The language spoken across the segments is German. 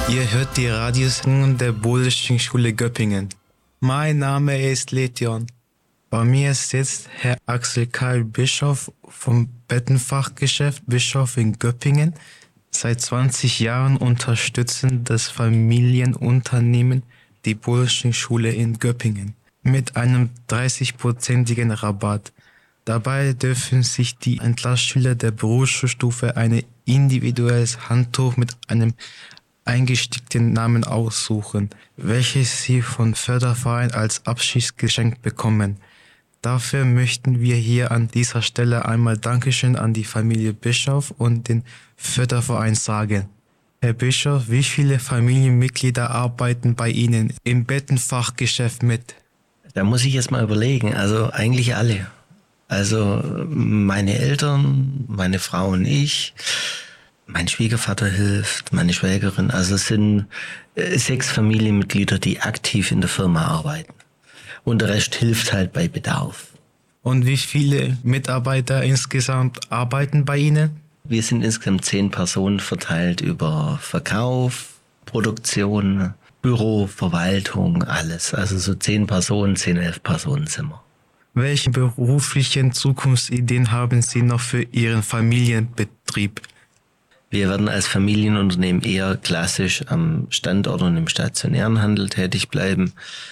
Ihr hört die Radiosendung der Bodelschen Schule Göppingen. Mein Name ist Letion. Bei mir sitzt Herr Axel Karl Bischof vom Bettenfachgeschäft Bischof in Göppingen. Seit 20 Jahren unterstützen das Familienunternehmen die Bodelschen Schule in Göppingen mit einem 30%igen Rabatt. Dabei dürfen sich die Entlassschüler der Berufsschulstufe ein individuelles Handtuch mit einem eingestickten Namen aussuchen, welches sie vom Förderverein als Abschiedsgeschenk bekommen. Dafür möchten wir hier an dieser Stelle einmal Dankeschön an die Familie Bischof und den Förderverein sagen. Herr Bischof, wie viele Familienmitglieder arbeiten bei Ihnen im Bettenfachgeschäft mit? Da muss ich jetzt mal überlegen, also eigentlich alle. Also meine Eltern, meine Frau und ich, mein Schwiegervater hilft, meine Schwägerin. Also es sind 6 Familienmitglieder, die aktiv in der Firma arbeiten. Und der Rest hilft halt bei Bedarf. Und wie viele Mitarbeiter insgesamt arbeiten bei Ihnen? Wir sind insgesamt 10 Personen verteilt über Verkauf, Produktion, Büro, Verwaltung, alles. Also so 10 Personen, 10, 11 Personen sind wir. Welche beruflichen Zukunftsideen haben Sie noch für Ihren Familienbetrieb? Wir werden als Familienunternehmen eher klassisch am Standort und im stationären Handel tätig bleiben.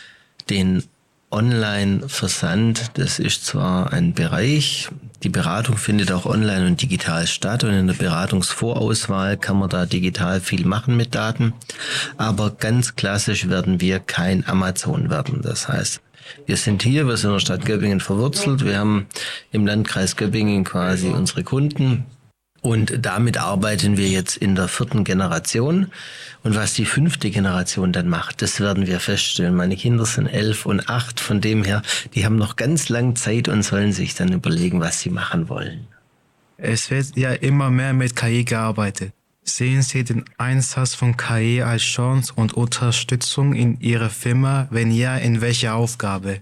Den Online-Versand, das ist zwar ein Bereich, die Beratung findet auch online und digital statt und in der Beratungsvorauswahl kann man da digital viel machen mit Daten, aber ganz klassisch werden wir kein Amazon werden. Das heißt, wir sind in der Stadt Göppingen verwurzelt, wir haben im Landkreis Göppingen quasi unsere Kunden. Und damit arbeiten wir jetzt in der 4. Generation. Und was die 5. Generation dann macht, das werden wir feststellen. Meine Kinder sind 11 und 8, von dem her, die haben noch ganz lange Zeit und sollen sich dann überlegen, was sie machen wollen. Es wird ja immer mehr mit KI gearbeitet. Sehen Sie den Einsatz von KI als Chance und Unterstützung in Ihrer Firma? Wenn ja, in welcher Aufgabe?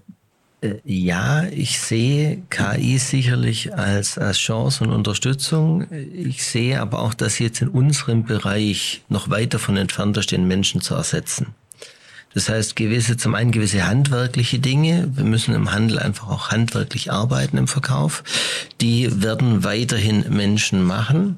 Ja, ich sehe KI sicherlich als Chance und Unterstützung. Ich sehe aber auch, dass jetzt in unserem Bereich noch weit davon entfernt ist, den Menschen zu ersetzen. Das heißt, zum einen gewisse handwerkliche Dinge. Wir müssen im Handel einfach auch handwerklich arbeiten im Verkauf. Die werden weiterhin Menschen machen.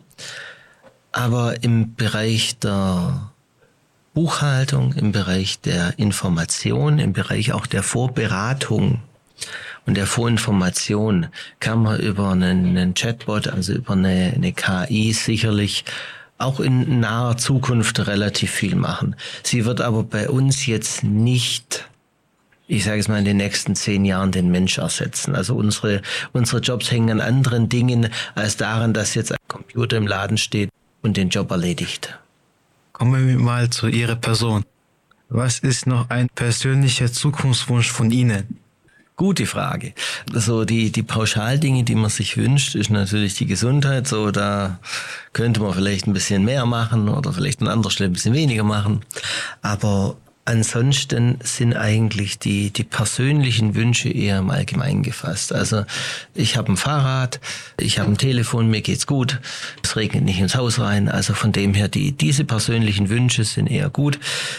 Aber im Bereich der Buchhaltung, im Bereich der Information, im Bereich auch der Vorberatung und der Vorinformation kann man über einen Chatbot, also über eine KI sicherlich auch in naher Zukunft relativ viel machen. Sie wird aber bei uns jetzt nicht, ich sage es mal, in den nächsten 10 Jahren den Mensch ersetzen. Also unsere Jobs hängen an anderen Dingen als daran, dass jetzt ein Computer im Laden steht und den Job erledigt. Kommen wir mal zu Ihrer Person. Was ist noch ein persönlicher Zukunftswunsch von Ihnen? Gute Frage. So die Pauschaldinge, die man sich wünscht, ist natürlich die Gesundheit. So, da könnte man vielleicht ein bisschen mehr machen oder vielleicht an anderer Stelle ein bisschen weniger machen. Aber ansonsten sind eigentlich die persönlichen Wünsche eher im Allgemeinen gefasst. Also ich habe ein Fahrrad, ich habe ein Telefon, mir geht's gut, es regnet nicht ins Haus rein. Also von dem her, diese persönlichen Wünsche sind eher gut.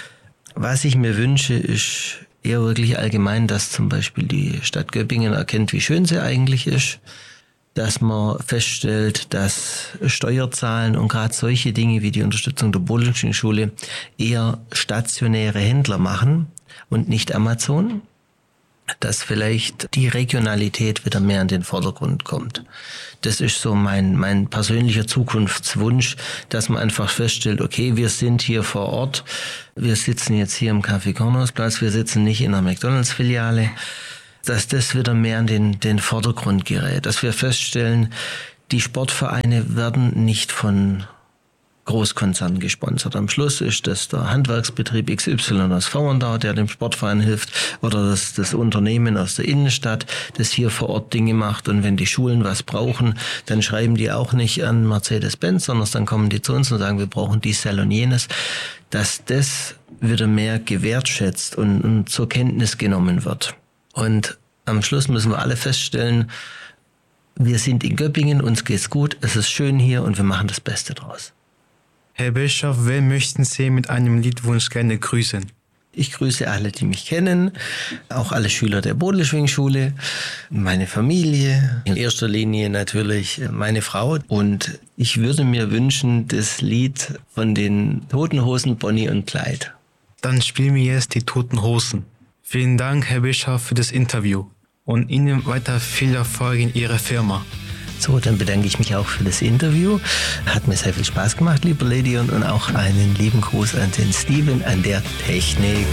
Was ich mir wünsche, ist eher wirklich allgemein, dass zum Beispiel die Stadt Göppingen erkennt, wie schön sie eigentlich ist, dass man feststellt, dass Steuerzahlen und gerade solche Dinge wie die Unterstützung der Bodelschen Schule eher stationäre Händler machen und nicht Amazon, dass vielleicht die Regionalität wieder mehr in den Vordergrund kommt. Das ist so mein persönlicher Zukunftswunsch, dass man einfach feststellt, okay, wir sind hier vor Ort, wir sitzen jetzt hier im Café Kornhausplatz, wir sitzen nicht in einer McDonalds-Filiale, dass das wieder mehr in den Vordergrund gerät, dass wir feststellen, die Sportvereine werden nicht von Großkonzernen gesponsert. Am Schluss ist das der Handwerksbetrieb XY aus Vauerndau, der dem Sportverein hilft, oder das Unternehmen aus der Innenstadt, das hier vor Ort Dinge macht. Und wenn die Schulen was brauchen, dann schreiben die auch nicht an Mercedes-Benz, sondern dann kommen die zu uns und sagen, wir brauchen dies, das und jenes. Dass das wieder mehr gewertschätzt und zur Kenntnis genommen wird. Und am Schluss müssen wir alle feststellen, wir sind in Göppingen, uns geht's gut, es ist schön hier und wir machen das Beste draus. Herr Bischof, wen möchten Sie mit einem Liedwunsch gerne grüßen? Ich grüße alle, die mich kennen, auch alle Schüler der Bodelschwingschule, meine Familie, in erster Linie natürlich meine Frau. Und ich würde mir wünschen, das Lied von den Toten Hosen, Bonnie und Clyde. Dann spielen wir jetzt die Toten Hosen. Vielen Dank, Herr Bischof, für das Interview und Ihnen weiter viel Erfolg in Ihrer Firma. So, dann bedanke ich mich auch für das Interview. Hat mir sehr viel Spaß gemacht, lieber Lady, und auch einen lieben Gruß an den Steven an der Technik.